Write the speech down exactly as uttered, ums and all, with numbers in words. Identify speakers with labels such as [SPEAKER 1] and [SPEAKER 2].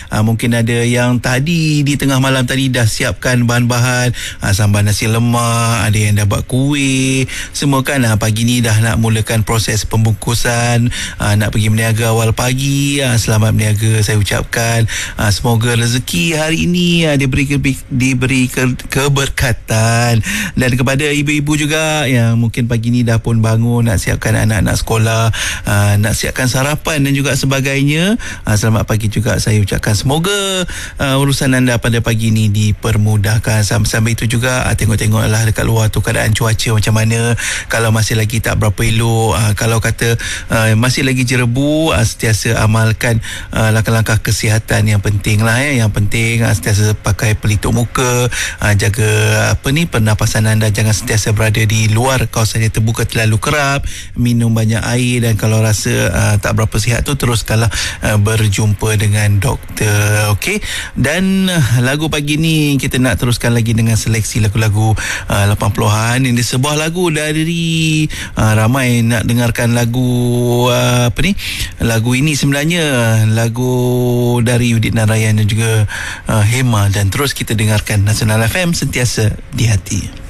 [SPEAKER 1] uh, mungkin ada yang tadi di tengah malam tadi dah siapkan bahan-bahan, uh, sambal nasi lemak, ada yang dah buat kuih semua kan. uh, pagi ni dah nak mulakan proses pembungkusan, uh, nak pergi berniaga awal pagi. uh, selamat berniaga saya ucapkan. uh, semoga rezeki hari ini uh, diberi, diberi ke, keberkatan. Dan kepada ibu-ibu juga yang mungkin pagi ni dah pun bangun nak siapkan anak-anak sekolah, uh, nak siapkan sarapan dan juga sebagainya, uh, selamat pagi juga saya ucapkan. Semoga uh, urusan anda pada pagi ni dipermudahkan. Sambil-sambil itu juga uh, tengok-tengoklah dekat luar tu keadaan cuaca macam mana. Kalau masih lagi tak berapa elok, uh, kalau kata uh, masih lagi jerebu, uh, sentiasa amalkan uh, langkah-langkah kesihatan yang penting lah eh. Yang penting uh, sentiasa pakai pelitup muka, uh, jaga apa ni pernafasan anda, jangan sentiasa berada di luar kawasan yang terbuka terlalu kerap, minum banyak air, dan kalau rasa uh, tak berapa sihat tu teruskanlah uh, berjumpa dengan doktor. Okey, dan uh, lagu pagi ni kita nak teruskan lagi dengan seleksi lagu-lagu uh, lapan puluhan. Ini sebuah lagu dari uh, ramai nak dengarkan lagu uh, apa ni lagu ini sebenarnya lagu dari Udit Narayan dan juga uh, Hema. Dan terus kita dengarkan Nasional F M, sentiasa di hati.